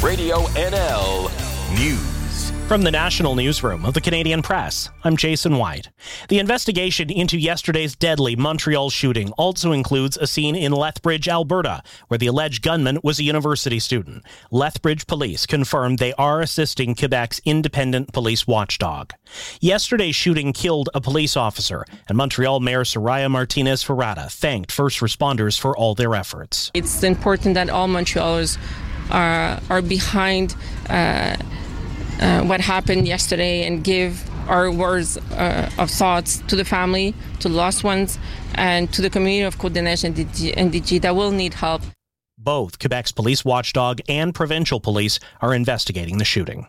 Radio NL News. From the National Newsroom of the Canadian Press, I'm Jason White. The investigation into yesterday's deadly Montreal shooting also includes a scene in Lethbridge, Alberta, where the alleged gunman was a university student. Lethbridge police confirmed they are assisting Quebec's independent police watchdog. Yesterday's shooting killed a police officer, and Montreal Mayor Soraya Martinez-Ferrada thanked first responders for all their efforts. It's important that all Montrealers are behind what happened yesterday and give our words of thoughts to the family, to the lost ones, and to the community of Côte-des-Neiges and DG that will need help. Both Quebec's police watchdog and provincial police are investigating the shooting.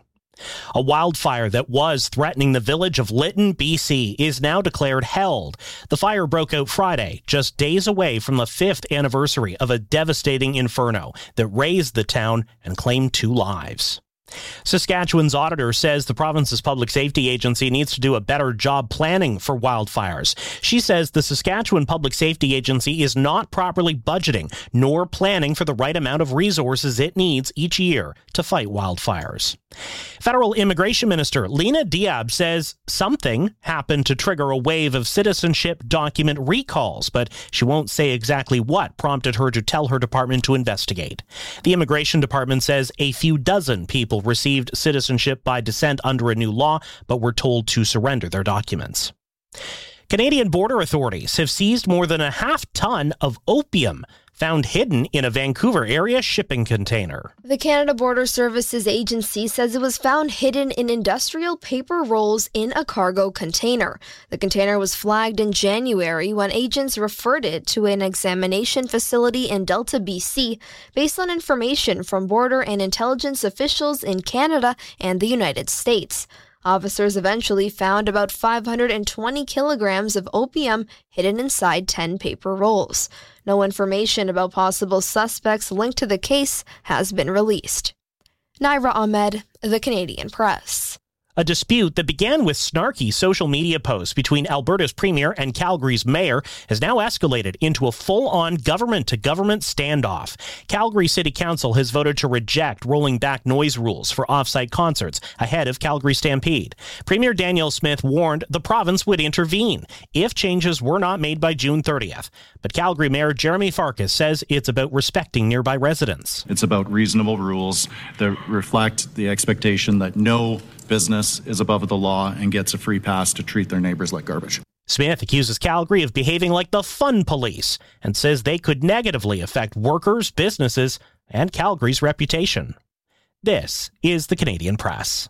A wildfire that was threatening the village of Lytton, BC, is now declared held. The fire broke out Friday, just days away from the 5th anniversary of a devastating inferno that razed the town and claimed 2 lives. Saskatchewan's auditor says the province's public safety agency needs to do a better job planning for wildfires. She says the Saskatchewan Public Safety Agency is not properly budgeting nor planning for the right amount of resources it needs each year to fight wildfires. Federal Immigration Minister Lena Diab says something happened to trigger a wave of citizenship document recalls, but she won't say exactly what prompted her to tell her department to investigate. The Immigration Department says a few dozen people received citizenship by descent under a new law, but were told to surrender their documents. Canadian border authorities have seized more than a half-ton of opium found hidden in a Vancouver area shipping container. The Canada Border Services Agency says it was found hidden in industrial paper rolls in a cargo container. The container was flagged in January when agents referred it to an examination facility in Delta, BC, based on information from border and intelligence officials in Canada and the United States. Officers eventually found about 520 kilograms of opium hidden inside 10 paper rolls. No information about possible suspects linked to the case has been released. Naira Ahmed, The Canadian Press. A dispute that began with snarky social media posts between Alberta's premier and Calgary's mayor has now escalated into a full-on government-to-government standoff. Calgary City Council has voted to reject rolling back noise rules for off-site concerts ahead of Calgary Stampede. Premier Danielle Smith warned the province would intervene if changes were not made by June 30th. But Calgary Mayor Jeremy Farkas says it's about respecting nearby residents. It's about reasonable rules that reflect the expectation that no business is above the law and gets a free pass to treat their neighbors like garbage. Smith accuses Calgary of behaving like the fun police and says they could negatively affect workers, businesses, and Calgary's reputation. This is the Canadian Press.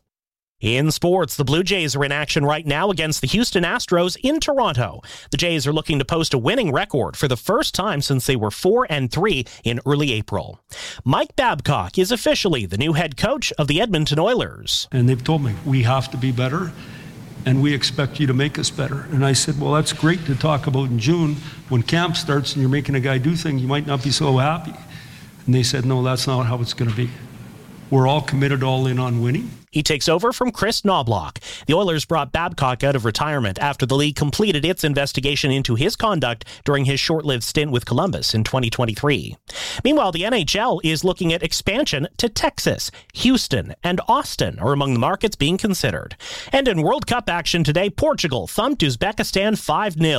In sports, the Blue Jays are in action right now against the Houston Astros in Toronto. The Jays are looking to post a winning record for the first time since they were 4-3 in early April. Mike Babcock is officially the new head coach of the Edmonton Oilers. And they've told me, we have to be better, and we expect you to make us better. And I said, well, that's great to talk about in June. When camp starts and you're making a guy do things, you might not be so happy. And they said, no, that's not how it's going to be. We're all committed, all in on winning. He takes over from Chris Knobloch. The Oilers brought Babcock out of retirement after the league completed its investigation into his conduct during his short-lived stint with Columbus in 2023. Meanwhile, the NHL is looking at expansion to Texas. Houston and Austin are among the markets being considered. And in World Cup action today, Portugal thumped Uzbekistan 5-0.